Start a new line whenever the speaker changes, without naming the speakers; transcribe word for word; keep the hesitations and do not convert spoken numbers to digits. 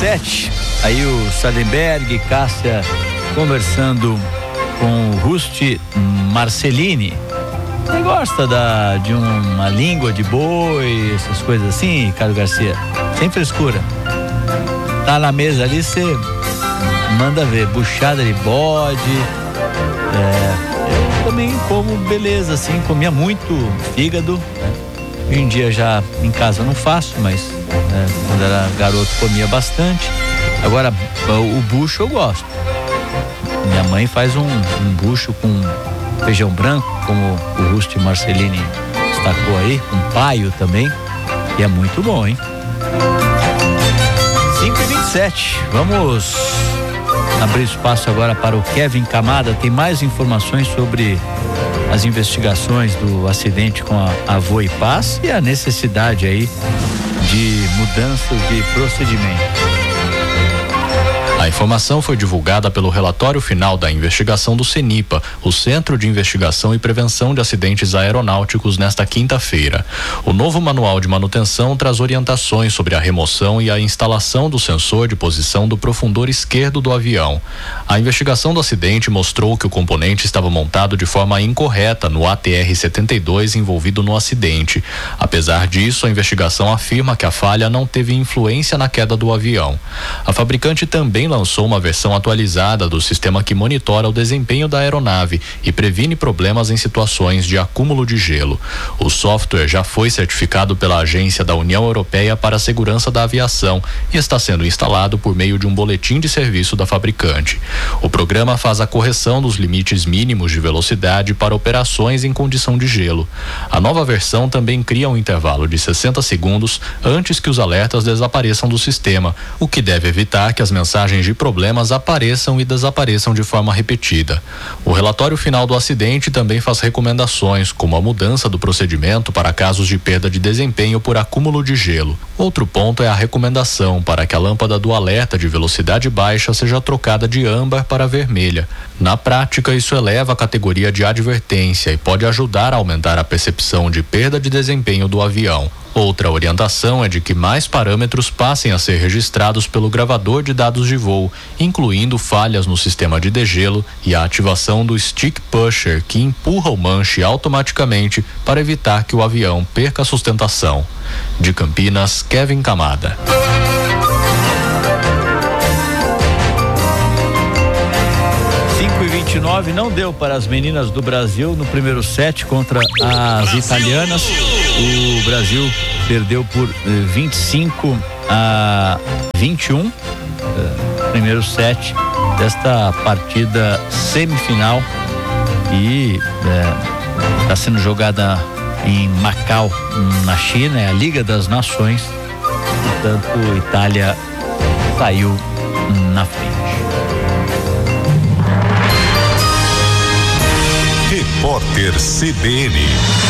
sete, aí o Sadenberg, Cássia conversando com o Rusti Marcelini. Você gosta da, de uma língua de boi, essas coisas assim, Ricardo Garcia? Sem frescura. Tá na mesa ali, você manda ver, buchada de bode. É, eu também como beleza, assim, comia muito fígado, né? Hoje em dia já em casa não faço, mas né, quando era garoto comia bastante. Agora o bucho eu gosto. Minha mãe faz um, um bucho com feijão branco, como o Rusti Marcelini destacou aí, um paio também, e é muito bom, hein? cinco e vinte e sete, vamos abrir espaço agora para o Kevin Camada. Tem mais informações sobre as investigações do acidente com a, a Voe Paz e a necessidade aí de mudanças de procedimento.
A informação foi divulgada pelo relatório final da investigação do CENIPA, o Centro de Investigação e Prevenção de Acidentes Aeronáuticos, nesta quinta-feira. O novo manual de manutenção traz orientações sobre a remoção e a instalação do sensor de posição do profundor esquerdo do avião. A investigação do acidente mostrou que o componente estava montado de forma incorreta no A T R setenta e dois envolvido no acidente. Apesar disso, a investigação afirma que a falha não teve influência na queda do avião. A fabricante também lançou uma versão atualizada do sistema que monitora o desempenho da aeronave e previne problemas em situações de acúmulo de gelo. O software já foi certificado pela Agência da União Europeia para a Segurança da Aviação e está sendo instalado por meio de um boletim de serviço da fabricante. O programa faz a correção dos limites mínimos de velocidade para operações em condição de gelo. A nova versão também cria um intervalo de sessenta segundos antes que os alertas desapareçam do sistema, o que deve evitar que as mensagens de problemas apareçam e desapareçam de forma repetida. O relatório final do acidente também faz recomendações, como a mudança do procedimento para casos de perda de desempenho por acúmulo de gelo. Outro ponto é a recomendação para que a lâmpada do alerta de velocidade baixa seja trocada de âmbar para vermelha. Na prática, isso eleva a categoria de advertência e pode ajudar a aumentar a percepção de perda de desempenho do avião. Outra orientação é de que mais parâmetros passem a ser registrados pelo gravador de dados de voo, incluindo falhas no sistema de degelo e a ativação do stick pusher, que empurra o manche automaticamente para evitar que o avião perca a sustentação. De Campinas, Kevin Camada.
cinco e vinte e nove, não deu para as meninas do Brasil no primeiro set contra as italianas. O Brasil perdeu por eh, vinte e cinco a vinte e um, eh, primeiro set desta partida semifinal, e está eh, sendo jogada em Macau, na China, é a Liga das Nações. Portanto, Itália saiu na frente.
Repórter C B N.